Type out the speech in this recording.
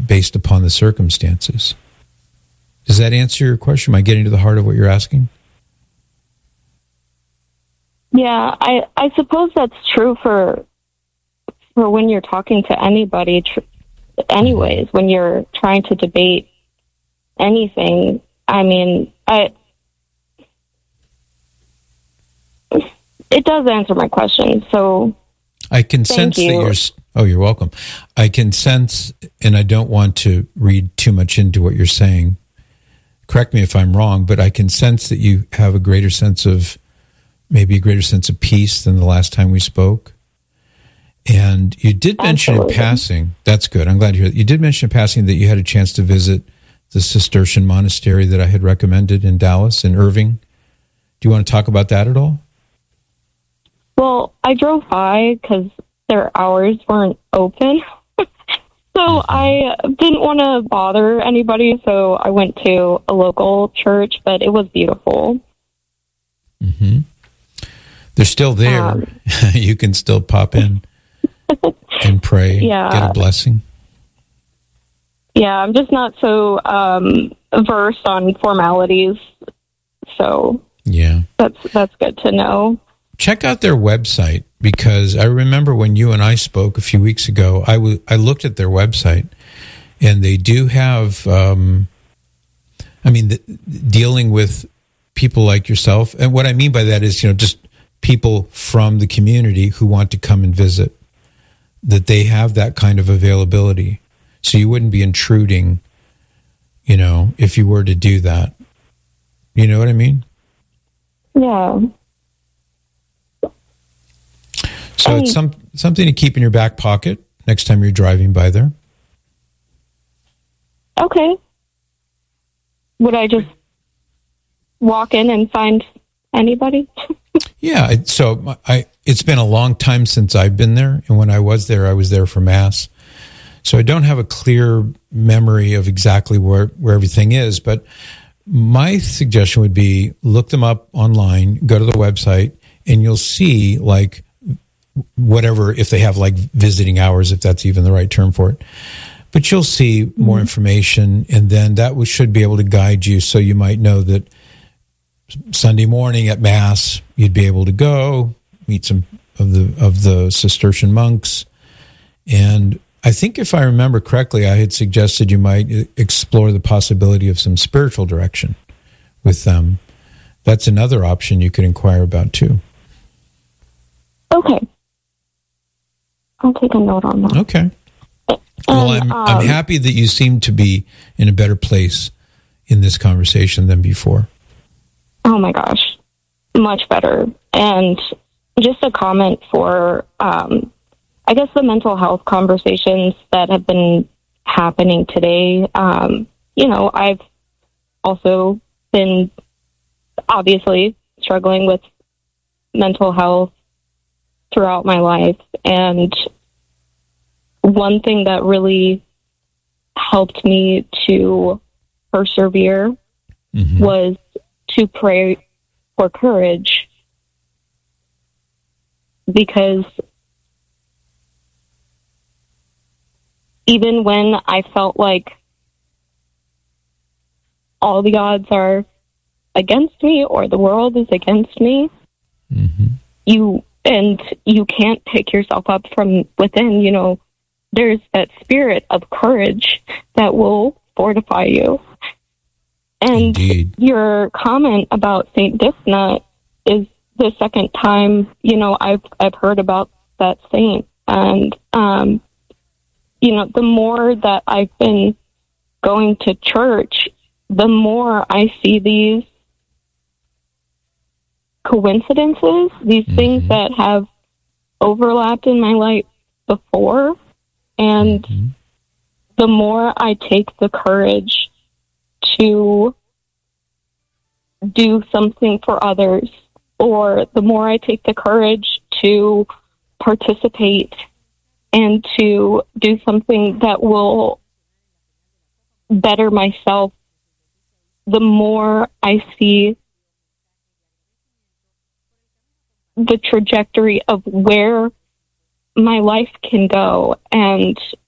based upon the circumstances. Does that answer your question? Am I getting to the heart of what you're asking? Yeah, I suppose that's true for when you're talking to anybody. Anyways, when you're trying to debate anything, I mean, it does answer my question. So I can sense that you're. Oh, you're welcome. I can sense, and I don't want to read too much into what you're saying. Correct me if I'm wrong, but I can sense that you have maybe a greater sense of peace than the last time we spoke. And you did mention in passing, that's good, I'm glad to hear that. You did mention in passing that you had a chance to visit the Cistercian monastery that I had recommended in Dallas, in Irving. Do you want to talk about that at all? Well, I drove by because their hours weren't open. So I didn't want to bother anybody, so I went to a local church, but it was beautiful. Mm-hmm. They're still there. You can still pop in and pray, get a blessing. Yeah, I'm just not so versed on formalities, so that's good to know. Check out their website, because I remember when you and I spoke a few weeks ago, I looked at their website, and they do have, dealing with people like yourself. And what I mean by that is, just people from the community who want to come and visit, that they have that kind of availability. So you wouldn't be intruding, if you were to do that. You know what I mean? Yeah. So it's something to keep in your back pocket next time you're driving by there. Okay. Would I just walk in and find anybody? Yeah. So it's been a long time since I've been there. And when I was there for Mass. So I don't have a clear memory of exactly where everything is. But my suggestion would be look them up online, go to the website, and you'll see whatever, if they have visiting hours, if that's even the right term for it. But you'll see more information, and then that should be able to guide you, so you might know that Sunday morning at Mass, you'd be able to go meet some of the Cistercian monks. And I think if I remember correctly, I had suggested you might explore the possibility of some spiritual direction with them. That's another option you could inquire about too. Okay. I'll take a note on that. Okay. Well, I'm happy that you seem to be in a better place in this conversation than before. Oh my gosh, much better. And just a comment for, I guess, the mental health conversations that have been happening today. I've also been obviously struggling with mental health throughout my life. And one thing that really helped me to persevere was to pray for courage, because even when I felt like all the odds are against me or the world is against me, you can't pick yourself up from within. There's that spirit of courage that will fortify you. And Indeed. Your comment about Saint Dysna is the second time, I've heard about that saint. And, the more that I've been going to church, the more I see these coincidences, these things that have overlapped in my life before. And the more I take the courage to do something for others, or the more I take the courage to participate and to do something that will better myself, the more I see the trajectory of where my life can go. And